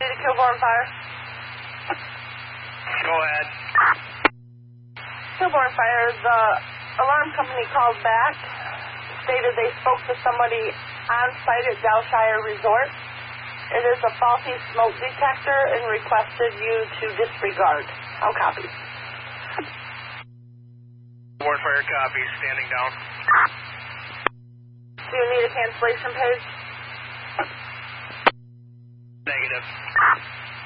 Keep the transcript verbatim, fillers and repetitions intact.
to Kilbourne Fire? Go ahead. Kilbourne Fire, the alarm company called back, stated they spoke to somebody on site at Delshire Resort. It is a faulty smoke detector and requested you to disregard. I'll copy. Kilbourne Fire copy, standing down. Do you need a cancellation page? Negative.